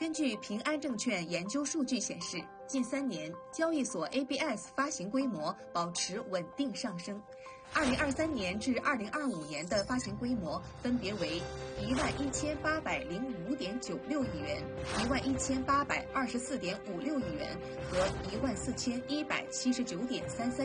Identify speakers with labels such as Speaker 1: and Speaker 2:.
Speaker 1: 根据平安证券研究数据显示，近3年交易所 ABS 发行规模保持稳定上升。2023年至2025年的发行规模分别为11805.96亿元、11824.56亿元和14179.33